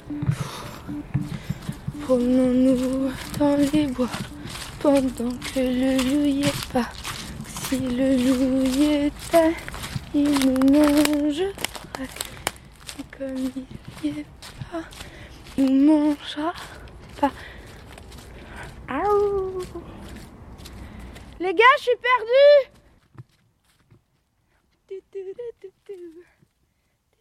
Promenons-nous dans les bois pendant que le loup y est pas. Si le loup y était, il nous mangerait. Et comme il y est pas, il nous mangera pas. Aouh. Les gars, je suis perdue.